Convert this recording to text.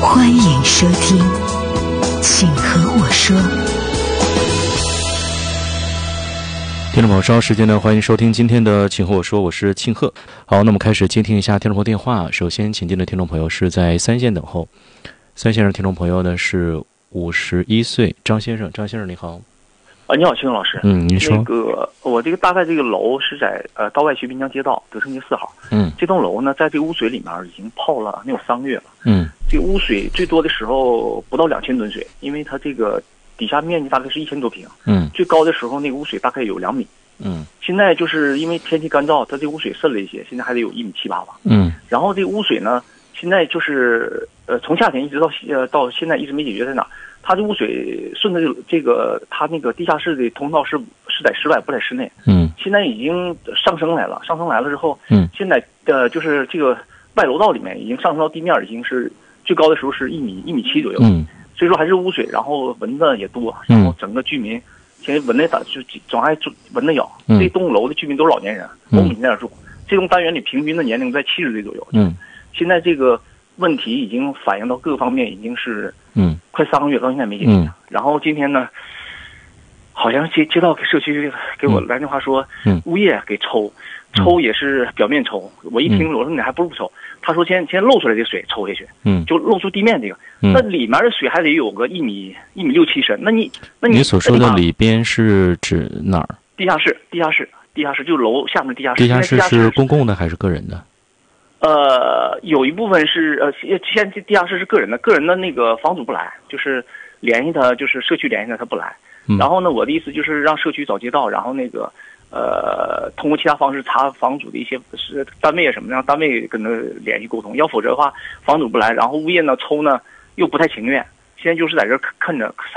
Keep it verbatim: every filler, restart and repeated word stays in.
欢迎收听，请和我说。 听众朋友，稍后时间呢，欢迎收听今天的请和我说，我是庆贺。好，那么开始接听一下听众朋友电话。首先请进的听众朋友是在三线等候，三线上听众朋友呢是五十一岁张先生，张先生你好。 啊，你好，庆贺老师。 嗯，您说。 那个，我这个大概这个楼是在呃道外区滨江街道德胜街四号。 嗯， 这栋楼呢，在这个污水里面已经泡了能有三个月了。 嗯， 这个污水最多的时候不到两千吨水，因为它这个底下面积大概是一千多平。 嗯， 最高的时候那个污水大概有两米。 嗯， 现在就是因为天气干燥，它这个污水渗了一些，现在还得有一米七八吧。 嗯， 然后这个污水呢，现在就是呃从夏天一直到呃到现在一直没解决在哪。它这污水顺着这个，它那个地下室的通道是是在室外，不在室内。 嗯， 现在已经上升来了，上升来了之后， 嗯， 现在的就是这个外楼道里面已经上升到地面，已经是最高的时候是一米一米七左右。 嗯， 所以说还是污水，然后蚊子也多，然后整个居民现在蚊子打就总爱蚊子咬。 嗯， 这栋楼的居民都是老年人，我母亲在那住。这栋单元里平均的年龄在七十岁左右。 嗯， 现在这个问题已经反映到各个方面，已经是。 嗯， 快三个月到现在没解决。嗯，然后今天呢，好像接接到社区给我来电话说，嗯，物业给抽，抽也是表面抽。我一听，我说你还不如不抽。他说先先漏出来的水抽下去，嗯，就漏出地面这个，嗯，那里面的水还得有个一米一米六七深。那你那你你所说的里边是指哪儿？ 地下室，地下室，地下室就楼下面的地下室。 地下室是公共的还是个人的？ 呃，有一部分是呃，现在地下室是个人的，个人的那个房主不来，就是联系他，就是社区联系他，他不来。嗯、然后呢，我的意思就是让社区找街道，然后那个呃，通过其他方式查房主的一些是单位啊什么的，让单位跟他联系沟通。要否则的话，房主不来，然后物业呢抽呢又不太情愿，现在就是在这看着